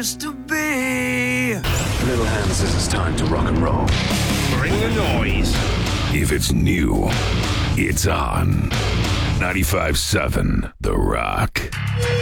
to be. Little Hand says it's time to rock and roll. Bring the noise. If it's new, it's on. 95.7 The Rock.